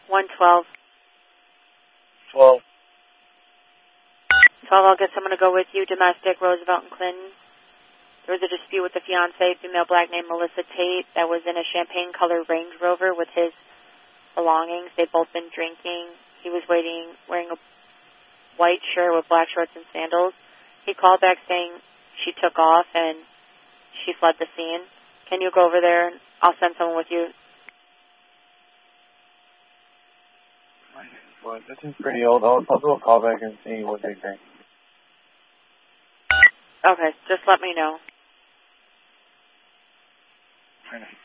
112. 12. 12, I'll get someone to go with you. Domestic, Roosevelt and Clinton. There was a dispute with the fiancée, female black named Melissa Tate, that was in a champagne-colored Range Rover with his belongings. They'd both been drinking. He was wearing a white shirt with black shorts and sandals. He called back saying she took off and she fled the scene. Can you go over there and I'll send someone with you? Well, this is pretty old. I'll do a call back and see what they think. Okay, just let me know. I know.